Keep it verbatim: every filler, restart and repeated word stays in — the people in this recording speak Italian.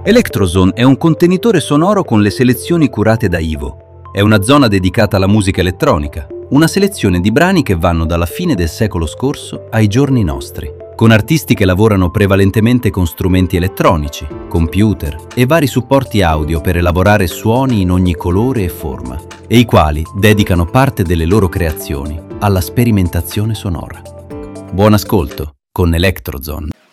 Electrozone è un contenitore sonoro con le selezioni curate da Ivo. È una zona dedicata alla musica elettronica, una selezione di brani che vanno dalla fine del secolo scorso ai giorni nostri, con artisti che lavorano prevalentemente con strumenti elettronici, computer e vari supporti audio per elaborare suoni in ogni colore e forma, e i quali dedicano parte delle loro creazioni alla sperimentazione sonora. Buon ascolto con Electrozone.